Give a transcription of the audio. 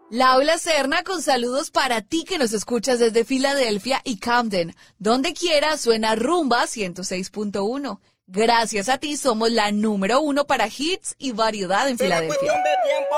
Laura Serna con saludos para ti que nos escuchas desde Filadelfia y Camden. Donde quiera suena Rumba 106.1. Gracias a ti somos la número 1 para hits y variedad en Filadelfia.